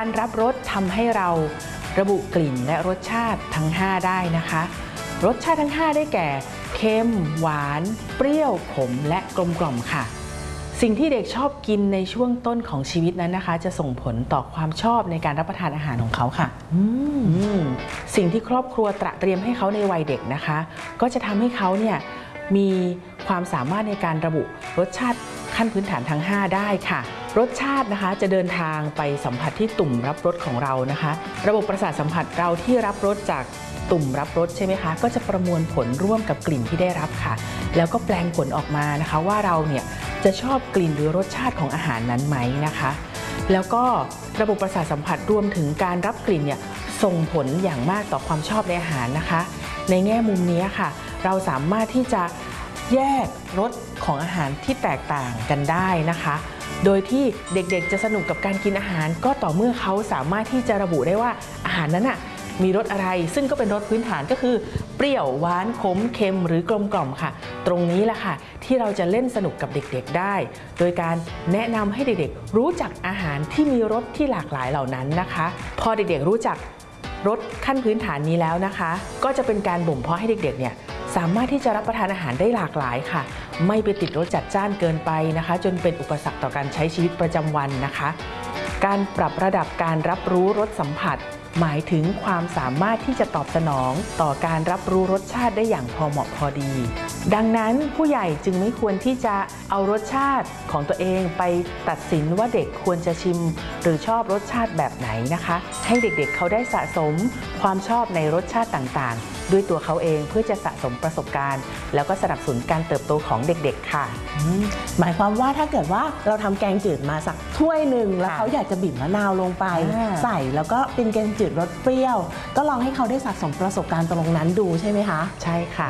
การรับรสทำให้เราระบุกลิ่นและรสชาติทั้ง5ได้นะคะรสชาติทั้ง5ได้แก่เค็มหวานเปรี้ยวขมและกลมกล่อมค่ะสิ่งที่เด็กชอบกินในช่วงต้นของชีวิตนั้นนะคะจะส่งผลต่อความชอบในการรับประทานอาหารของเขาค่ะสิ่งที่ครอบครัวตระเตรียมให้เขาในวัยเด็กนะคะก็จะทำให้เขาเนี่ยมีความสามารถในการระบุรสชาติขั้นพื้นฐานทั้ง5ได้ค่ะรสชาตินะคะจะเดินทางไปสัมผัสที่ตุ่มรับรสของเรานะคะระบบประสาทสัมผัสเราที่รับรสจากตุ่มรับรสใช่ไหมคะก็จะประมวลผลร่วมกับกลิ่นที่ได้รับค่ะแล้วก็แปลงผลออกมานะคะว่าเราเนี่ยจะชอบกลิ่นหรือรสชาติของอาหารนั้นไหมนะคะแล้วก็ระบบประสาทสัมผัสรวมถึงการรับกลิ่นเนี่ยส่งผลอย่างมากต่อความชอบในอาหารนะคะในแง่มุมนี้ค่ะเราสามารถที่จะแยกรสของอาหารที่แตกต่างกันได้นะคะโดยที่เด็กๆจะสนุกกับการกินอาหารก็ต่อเมื่อเขาสามารถที่จะระบุได้ว่าอาหารนั้นน่ะมีรสอะไรซึ่งก็เป็นรสพื้นฐานก็คือเปรี้ยวหวานขมเค็มหรือกลมกล่อมค่ะตรงนี้แหละค่ะที่เราจะเล่นสนุกกับเด็กๆได้โดยการแนะนำให้เด็กๆรู้จักอาหารที่มีรสที่หลากหลายเหล่านั้นนะคะพอเด็กๆรู้จักรสขั้นพื้นฐานนี้แล้วนะคะก็จะเป็นการบ่มเพาะให้เด็กๆเนี่ยสามารถที่จะรับประทานอาหารได้หลากหลายค่ะไม่ไปติดรสจัดจ้านเกินไปนะคะจนเป็นอุปสรรคต่อการใช้ชีวิตประจำวันนะคะการปรับระดับการรับรู้รสสัมผัสหมายถึงความสามารถที่จะตอบสนองต่อการรับรู้รสชาติได้อย่างพอเหมาะพอดีดังนั้นผู้ใหญ่จึงไม่ควรที่จะเอารสชาติของตัวเองไปตัดสินว่าเด็กควรจะชิมหรือชอบรสชาติแบบไหนนะคะให้เด็กๆเขาได้สะสมความชอบในรสชาติต่างๆด้วยตัวเขาเองเพื่อจะสะสมประสบการณ์แล้วก็สนับสนุนการเติบโตของเด็กๆค่ะหมายความว่าถ้าเกิดว่าเราทำแกงจืดมาสักถ้วยหนึ่งแล้วเขาอยากจะบีบมะนาวลงไปใส่แล้วก็เป็นแกงจืดรสเปรี้ยวก็ลองให้เขาได้สะสมประสบการณ์ตรงนั้นดูใช่ไหมคะใช่ค่ะ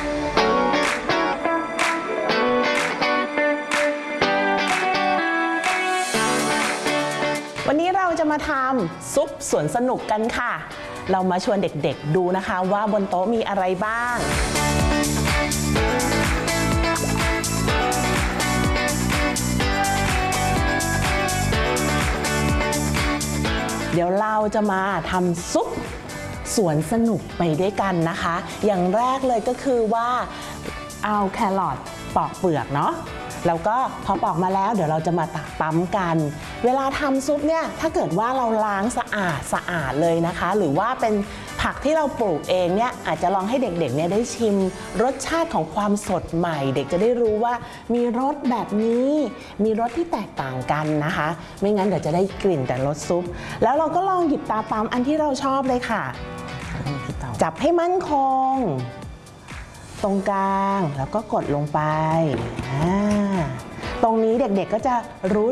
วันนี้เราจะมาทำซุปสวนสนุกกันค่ะเรามาชวนเด็กๆดูนะคะว่าบนโต๊ะมีอะไรบ้างเดี๋ยวเราจะมาทำซุปสวนสนุกไปด้วยกันนะคะอย่างแรกเลยก็คือว่าเอาแครอทปอกเปลือกเนาะแล้วก็พอปอกมาแล้วเดี๋ยวเราจะมาตักปั๊มกันเวลาทำซุปเนี่ยถ้าเกิดว่าเราล้างสะอาดเลยนะคะหรือว่าเป็นผักที่เราปลูกเองเนี่ยอาจจะลองให้เด็กๆเนี่ยได้ชิมรสชาติของความสดใหม่เด็กจะได้รู้ว่ามีรสแบบนี้มีรสที่แตกต่างกันนะคะไม่งั้นเดี๋ยวจะได้กลิ่นแต่รสซุปแล้วเราก็ลองหยิบตาปั๊มอันที่เราชอบเลยค่ะจับให้มั่นคงตรงกลางแล้วก็กดลงไปตรงนี้เด็กๆก็จะรู้